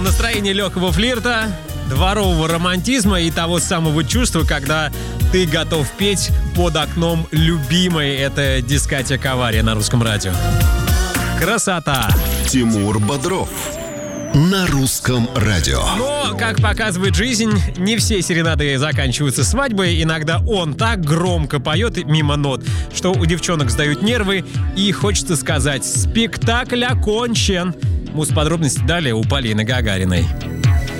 Настроение легкого флирта, дворового романтизма и того самого чувства, когда ты готов петь под окном любимой. Это дискотека «Авария» на Русском радио. Красота! Тимур Бодров на Русском радио. Но, как показывает жизнь, не все серенады заканчиваются свадьбой. Иногда он так громко поет мимо нот, что у девчонок сдают нервы, и хочется сказать: спектакль окончен. Муз-подробности далее у Полины Гагариной.